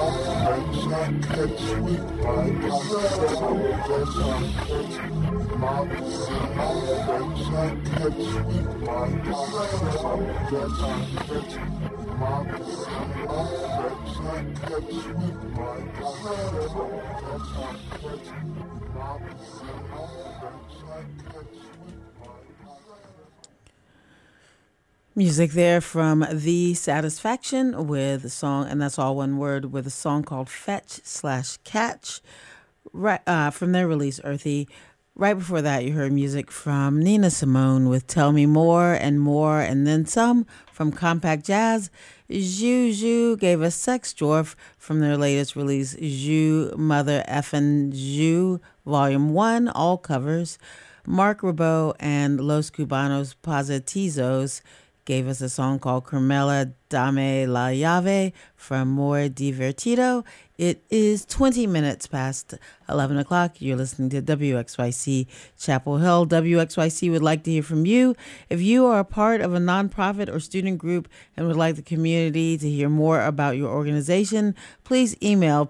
Music there from The Satisfaction with a song, and that's all one word, with a song called Fetch/Catch, right, from their release Earthy. Right before that, you heard music from Nina Simone with Tell Me More and More, and then some from Compact Jazz. Juju gave us Sex Dwarf from their latest release, Ju Mother Effin' Ju Volume 1, all covers. Mark Ribot and Los Cubanos Positizos gave us a song called Carmela Dame la Llave from More Divertido. It is 20 minutes past 11 o'clock. You're listening to WXYC Chapel Hill. WXYC would like to hear from you. If you are a part of a nonprofit or student group and would like the community to hear more about your organization, please email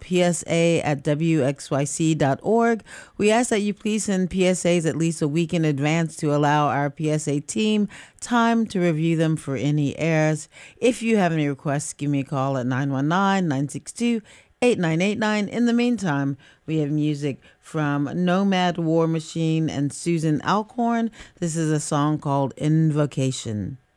psa@wxyc.org. We ask that you please send PSAs at least a week in advance to allow our PSA team time to review them for any errors. If you have any requests, give me a call at 919-962-8989. In the meantime, we have music from Nomad War Machine and Susan Alcorn. This is a song called Invocation.